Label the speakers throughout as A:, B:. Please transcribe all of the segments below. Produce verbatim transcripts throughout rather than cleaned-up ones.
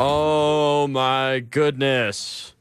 A: Oh my goodness.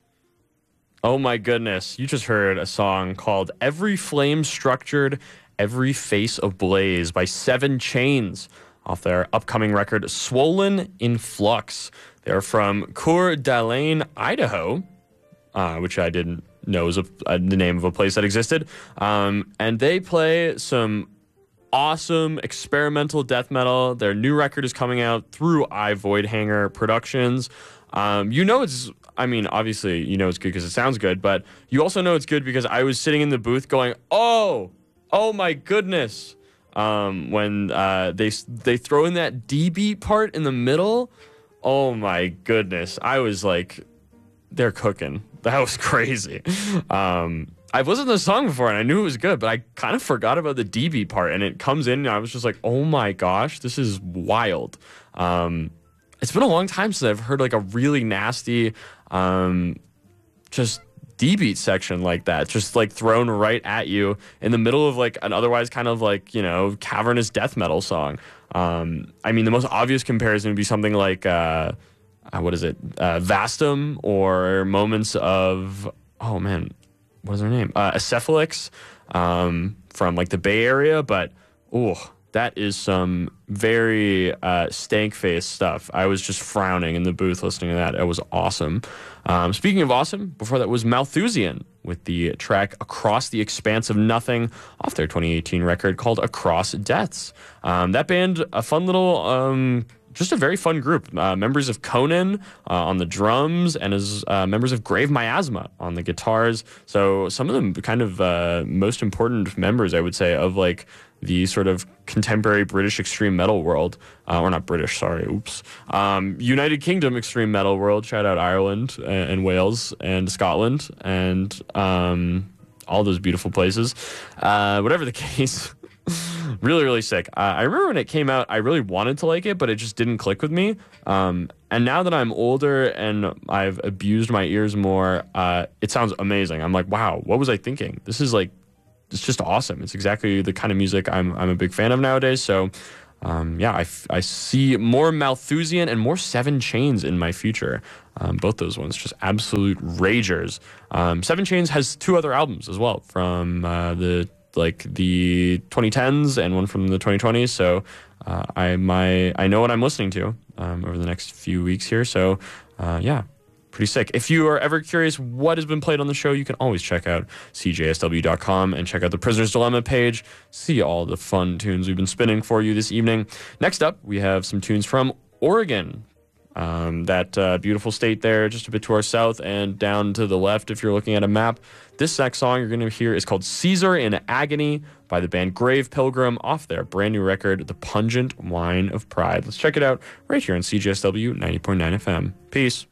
A: Oh my goodness. You just heard a song called Every Flame Structured, Every Face Ablaze by Seven Chains off their upcoming record Swollen in Flux. They're from Coeur d'Alene, Idaho, uh, which I didn't know was a, uh, the name of a place that existed. Um, and they play some awesome experimental death metal. Their new record is coming out through I Voidhanger Productions. Um, you know it's, I mean, obviously you know it's good because it sounds good, but you also know it's good because I was sitting in the booth going, oh, oh my goodness. Um, when uh, they they throw in that D beat part in the middle, oh my goodness. I was like, they're cooking. That was crazy. Um, I've listened to the song before and I knew it was good, but I kind of forgot about the D B part, and it comes in and I was just like, oh my gosh, this is wild. Um, it's been a long time since I've heard like a really nasty, um, just D beat section like that, just like thrown right at you in the middle of like an otherwise kind of like, you know, cavernous death metal song. Um, I mean, the most obvious comparison would be something like, uh, uh, what is it? Uh, Vastum, or Moments of, oh man, what is her name? Uh, Acephalix, um, from like the Bay Area, but oh, that is some very uh, stank-faced stuff. I was just frowning in the booth listening to that. It was awesome. Um, speaking of awesome, before that was Malthusian with the track Across the Expanse of Nothing off their twenty eighteen record called Across Deaths. Um, that band, a fun little... Um, Just a very fun group. Uh, members of Conan uh, on the drums, and as uh, members of Grave Miasma on the guitars. So some of them kind of uh, most important members, I would say, of like the sort of contemporary British extreme metal world. Uh, or not British, sorry, oops. Um, United Kingdom extreme metal world. Shout out Ireland and, and Wales and Scotland and um, all those beautiful places. Uh, whatever the case... Really, really sick. Uh, I remember when it came out, I really wanted to like it, but it just didn't click with me. Um, and now that I'm older and I've abused my ears more, uh, it sounds amazing. I'm like, wow, what was I thinking? This is like, it's just awesome. It's exactly the kind of music I'm I'm a big fan of nowadays. So, um, yeah, I, f- I see more Malthusian and more Seven Chains in my future. Um, both those ones, just absolute ragers. Um, Seven Chains has two other albums as well from uh, the like the twenty tens and one from the twenty twenties. So uh, I my I know what I'm listening to um, over the next few weeks here. So uh, yeah, pretty sick. If you are ever curious what has been played on the show, you can always check out C J S W dot com and check out the Prisoner's Dilemma page. See all the fun tunes we've been spinning for you this evening. Next up, we have some tunes from Oregon. Um, that uh, beautiful state there, just a bit to our south and down to the left if you're looking at a map. This next song you're going to hear is called Caesar in Agony by the band Grave Pilgrim off their brand new record, The Pungent Wine of Pride. Let's check it out right here on C J S W ninety point nine F M. Peace.